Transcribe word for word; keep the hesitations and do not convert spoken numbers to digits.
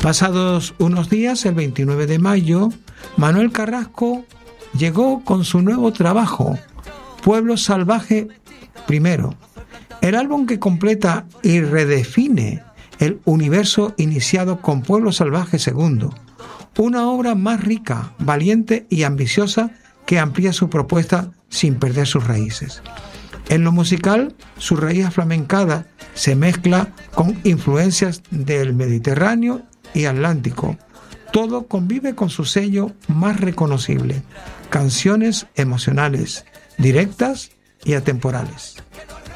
Pasados unos días, el veintinueve de mayo, Manuel Carrasco llegó con su nuevo trabajo, Pueblo Salvaje primero, el álbum que completa y redefine el universo iniciado con Pueblo Salvaje segundo, una obra más rica, valiente y ambiciosa que amplía su propuesta sin perder sus raíces. En lo musical, su raíz aflamencada se mezcla con influencias del Mediterráneo y Atlántico. Todo convive con su sello más reconocible, canciones emocionales, directas y atemporales.